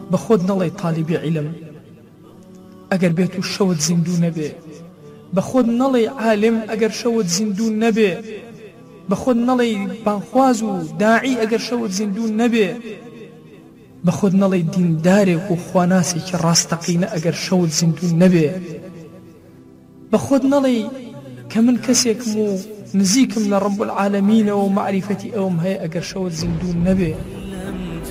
بخۆت نەڵێ تالیبی عیلم ئەگەر بێت و شەوت زیندوو نەبێ، بخۆت نەڵێ عالم ئەگەر شەوت زیندوو نەبێ، بخۆت نەڵێ بانخواز و داعی ئەگەر شەوت زیندوو نەبێ، بخۆت نەڵێ دیندارێک و خواناسێکی ڕاستەقینە ئەگەر شەوت زیندوو نەبێ، بخۆت نەڵێ کە من کەسێکم و نزیکم لە ڕەب العالەمینەوە و معریفەتی ئەوم هەیە ئەگەر شەوت زیندوو نەبێ.